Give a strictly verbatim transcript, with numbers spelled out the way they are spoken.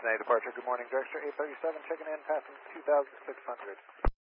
Cincinnati departure. Good morning, Dragster eight thirty-seven, checking in, passing two thousand six hundred.